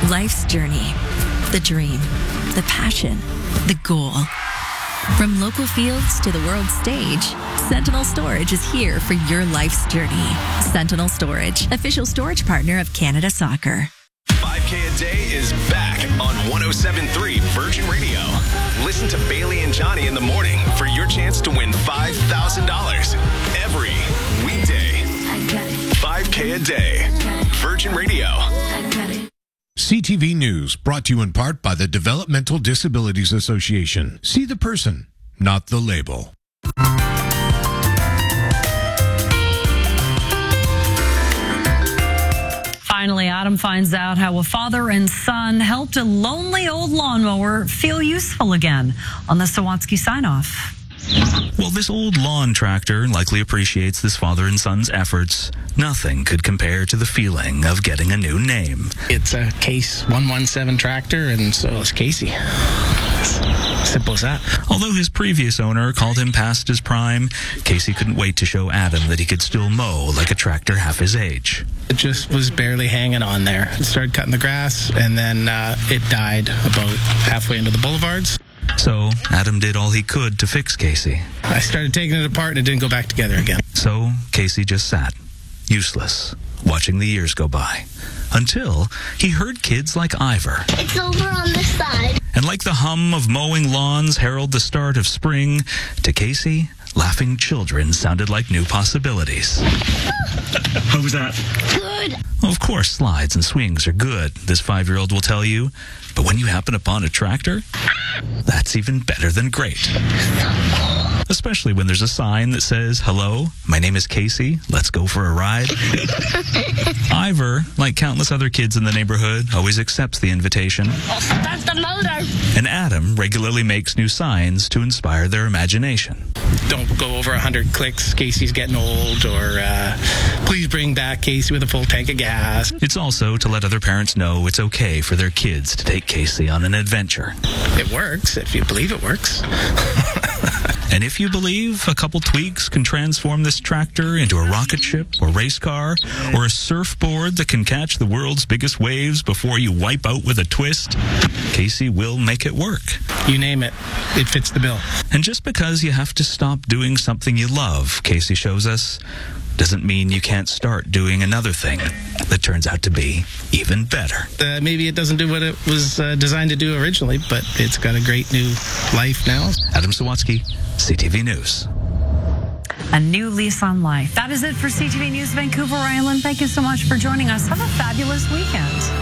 Life's journey, the dream, the passion, the goal. From local fields to the world stage, Sentinel Storage is here for your life's journey. Sentinel Storage, official storage partner of Canada Soccer. 5K a day is back on 107.3 Virgin Radio. Listen to Bailey and Johnny in the morning for your chance to win $5,000 every weekday. 5K a day. Virgin Radio. CTV News, brought to you in part by the Developmental Disabilities Association. See the person, not the label. Finally, Adam finds out how a father and son helped a lonely old lawnmower feel useful again on the Sawatsky sign-off. Well, this old lawn tractor likely appreciates this father and son's efforts. Nothing could compare to the feeling of getting a new name. It's a Case 117 tractor, and so it's Casey. Simple as that. Although his previous owner called him past his prime, Casey couldn't wait to show Adam that he could still mow like a tractor half his age. It just was barely hanging on there. It started cutting the grass, and then it died about halfway into the boulevards. So Adam did all he could to fix Casey. I started taking it apart, and it didn't go back together again. So Casey just sat, useless, watching the years go by, until he heard kids like Ivor. It's over on this side. And like the hum of mowing lawns herald the start of spring, to Casey, laughing children sounded like new possibilities. How was that? Good. Of course, slides and swings are good, this 5-year-old will tell you. But when you happen upon a tractor, that's even better than great. Especially when there's a sign that says, "Hello, my name is Casey. Let's go for a ride." Ivor, like countless other kids in the neighborhood, always accepts the invitation. That's the motor. And Adam regularly makes new signs to inspire their imagination. Don't go over 100 clicks. Casey's getting old, or please bring back Casey with a full tank of gas. It's also to let other parents know it's okay for their kids to take Casey on an adventure. It works, if you believe it works. And if you believe a couple tweaks can transform this tractor into a rocket ship or race car or a surfboard that can catch the world's biggest waves before you wipe out with a twist, Casey will make it work. You name it, it fits the bill. And just because you have to stop doing something you love, Casey shows us, doesn't mean you can't start doing another thing that turns out to be even better. Maybe it doesn't do what it was designed to do originally, but it's got a great new life now. Adam Sawatsky, CTV News. A new lease on life. That is it for CTV News Vancouver Island. Thank you so much for joining us. Have a fabulous weekend.